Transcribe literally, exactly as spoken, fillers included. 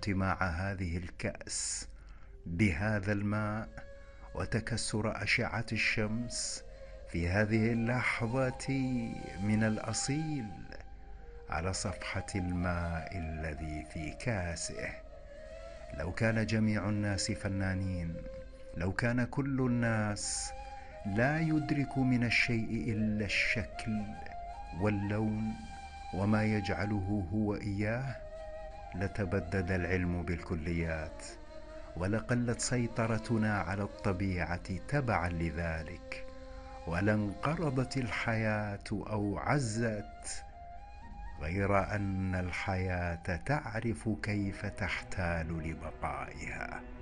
اجتماع هذه الكأس بهذا الماء وتكسر أشعة الشمس في هذه اللحظة من الأصيل على صفحة الماء الذي في كاسه. لو كان جميع الناس فنانين، لو كان كل الناس لا يدرك من الشيء إلا الشكل واللون وما يجعله هو إياه، لتبدد العلم بالكليات، ولقلت سيطرتنا على الطبيعة تبعا لذلك، ولانقرضت الحياة أو عزت، غير أن الحياة تعرف كيف تحتال لبقائها.